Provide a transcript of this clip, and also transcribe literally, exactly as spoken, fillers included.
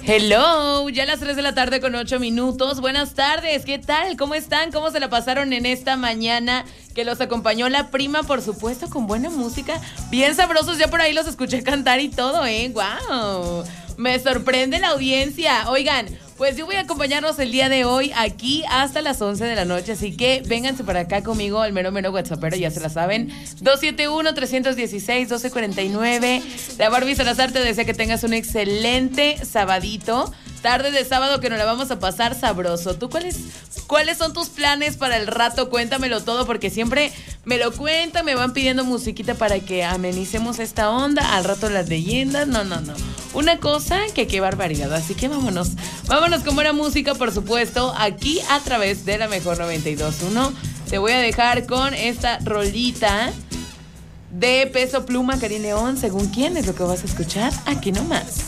Hello, ya a las tres de la tarde con ocho minutos. Buenas tardes, ¿qué tal? ¿Cómo están? ¿Cómo se la pasaron en esta mañana? Que los acompañó la prima, por supuesto, con buena música. Bien sabrosos, ya por ahí los escuché cantar y todo, ¿eh? ¡Wow! Me sorprende la audiencia. Oigan, pues yo voy a acompañarlos el día de hoy aquí hasta las once de la noche, así que vénganse para acá conmigo al mero mero WhatsAppero, ya se la saben, dos siete uno, tres uno seis, uno dos cuatro nueve. La Barbie Salazar te desea que tengas un excelente sabadito, tarde de sábado que nos la vamos a pasar sabroso. ¿Tú cuáles, cuáles son tus planes para el rato? Cuéntamelo todo, porque siempre me lo cuentan, me van pidiendo musiquita para que amenicemos esta onda, al rato las leyendas, no, no, no. Una cosa que qué barbaridad, así que vámonos, vámonos con buena música, por supuesto, aquí a través de la Mejor noventa y dos punto uno. Te voy a dejar con esta rolita de Peso Pluma, Karim León, según quién es lo que vas a escuchar aquí nomás.